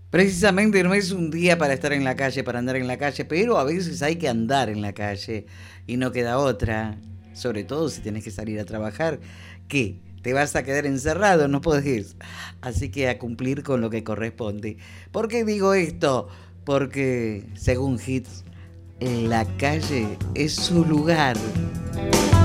Precisamente no es un día para estar en la calle, para andar en la calle, pero a veces hay que andar en la calle y no queda otra, sobre todo si tenés que salir a trabajar, que te vas a quedar encerrado, no podés. Así que a cumplir con lo que corresponde. ¿Por qué digo esto? Porque, según Hits, la calle es su lugar.